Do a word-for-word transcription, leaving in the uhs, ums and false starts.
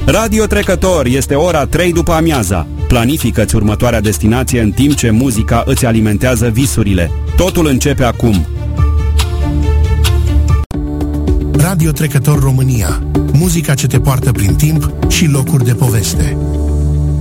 Radio Trecător, este ora trei după amiaza. Planifică-ți următoarea destinație în timp ce muzica îți alimentează visurile. Totul începe acum. Radio Trecător România. Muzica ce te poartă prin timp și locuri de poveste.